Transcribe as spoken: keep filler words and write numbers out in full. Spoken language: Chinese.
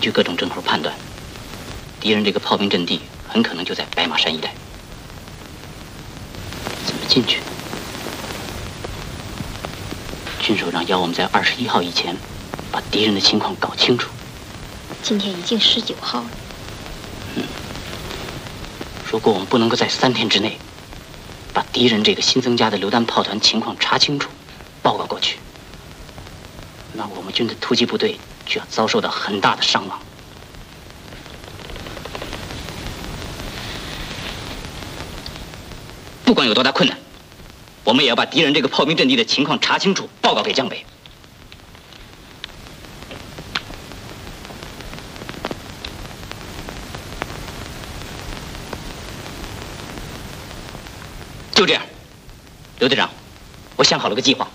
据各种征候判断，敌人这个炮兵阵地很可能就在白马山一带。怎么进去？军首长要我们在二十一号以前把敌人的情况搞清楚。 今天已经十九号了。 嗯。说过我们不能够在三天之内把敌人这个新增加的榴弹炮团情况查清楚，报告过去。那我们军的突击部队就要遭受到很大的伤亡。不管有多大困难，我们也要把敌人这个炮兵阵地的情况查清楚，报告给江北。就这样，刘队长，我想好了个计划。